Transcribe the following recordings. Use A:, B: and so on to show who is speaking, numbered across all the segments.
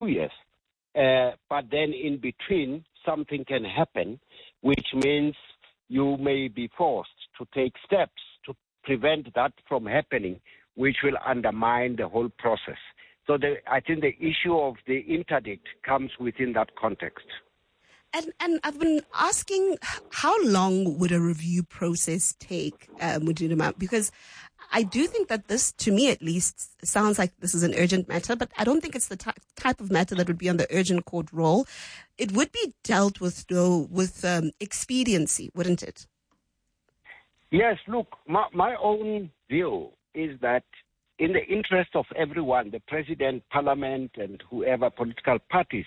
A: years. But then in between, something can happen, which means you may be forced to take steps to prevent that from happening, which will undermine the whole process. So I think the issue of the interdict comes within that context.
B: And I've been asking, how long would a review process take, Mudinima? Because I do think that this, to me at least, sounds like this is an urgent matter, but I don't think it's the type of matter that would be on the urgent court roll. It would be dealt with, though, with expediency, wouldn't it?
A: Yes, look, my own view is that in the interest of everyone, the president, parliament, and whoever political parties,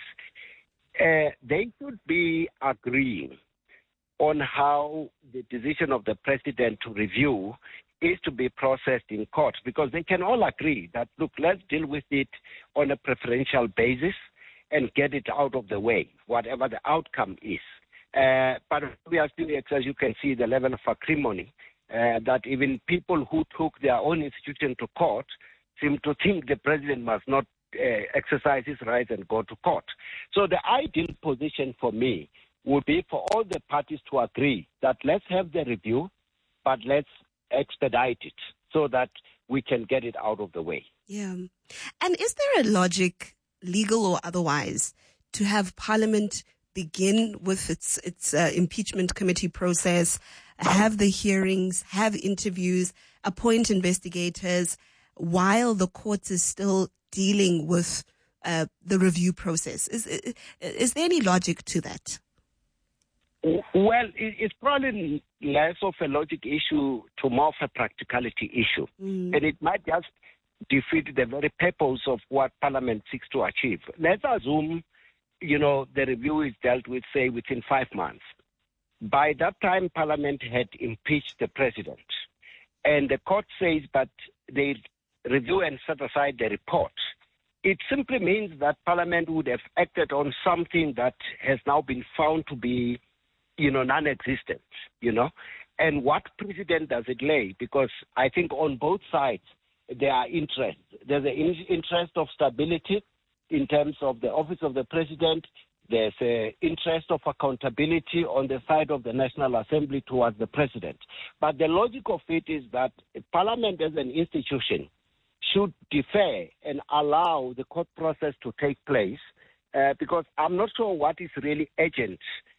A: they should be agreeing on how the decision of the president to review is to be processed in court, because they can all agree that, look, let's deal with it on a preferential basis and get it out of the way, whatever the outcome is. But obviously, as you can see, the level of acrimony, that even people who took their own institution to court seem to think the president must not exercise his rights and go to court. So the ideal position for me would be for all the parties to agree that let's have the review, but let's expedite it so that we can get it out of the way.
B: Yeah. And is there a logic, legal or otherwise, to have Parliament begin with its impeachment committee process, have the hearings, have interviews, appoint investigators, while the court is still dealing with the review process? Is there any logic to that?
A: Well, it's probably less of a logic issue to more of a practicality issue. And it might just defeat the very purpose of what Parliament seeks to achieve. Let's assume, the review is dealt with, say, within 5 months. By that time, Parliament had impeached the president. And the court says that they review and set aside the report. It simply means that Parliament would have acted on something that has now been found to be, non-existent, And what precedent does it lay? Because I think on both sides, there are interests. There's an interest of stability in terms of the office of the president. There's an interest of accountability on the side of the National Assembly towards the president. But the logic of it is that Parliament as an institution should defer and allow the court process to take place, because I'm not sure what is really urgent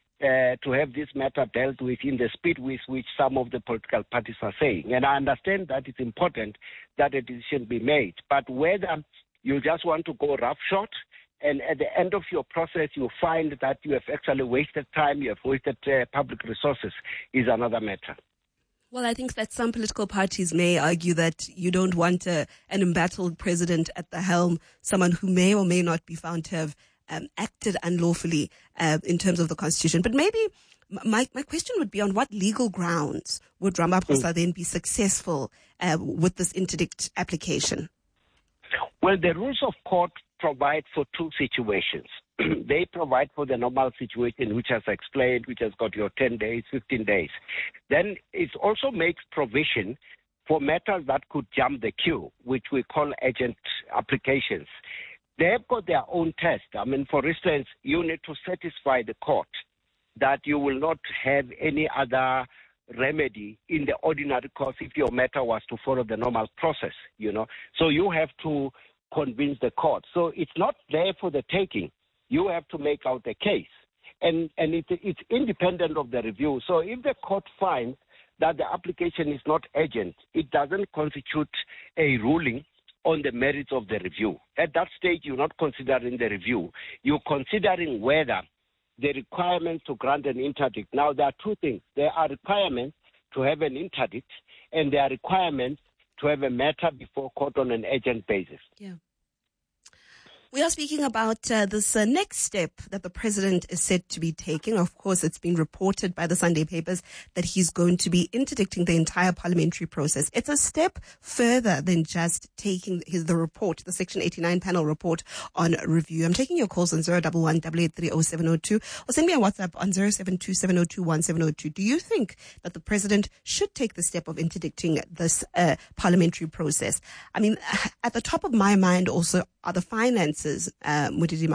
A: to have this matter dealt with in the speed with which some of the political parties are saying. And I understand that it's important that a decision be made. But whether you just want to go roughshod and at the end of your process you find that you have actually wasted time, you have wasted public resources, is another matter.
B: Well, I think that some political parties may argue that you don't want an embattled president at the helm, someone who may or may not be found to have acted unlawfully in terms of the Constitution. But maybe my question would be, on what legal grounds would Ramaphosa then be successful with this interdict application?
A: Well, the rules of court provide for two situations. They provide for the normal situation, which has explained, which has got your 10 days, 15 days. Then it also makes provision for matters that could jump the queue, which we call urgent applications. They have got their own test. I mean, for instance, you need to satisfy the court that you will not have any other remedy in the ordinary course if your matter was to follow the normal process, So you have to convince the court. So it's not there for the taking. You have to make out the case. And it's independent of the review. So if the court finds that the application is not urgent, it doesn't constitute a ruling on the merits of the review. At that stage, you're not considering the review. You're considering whether the requirements to grant an interdict. Now, there are two things. There are requirements to have an interdict, and there are requirements to have a matter before court on an urgent basis.
B: Yeah. We are speaking about this next step that the president is said to be taking. Of course, it's been reported by the Sunday papers that he's going to be interdicting the entire parliamentary process. It's a step further than just taking the report, the Section 89 panel report on review. I'm taking your calls on 011-883-0702 or send me a WhatsApp on 072-702-1702. Do you think that the president should take the step of interdicting this parliamentary process? I mean, at the top of my mind also are the finances, Mudidi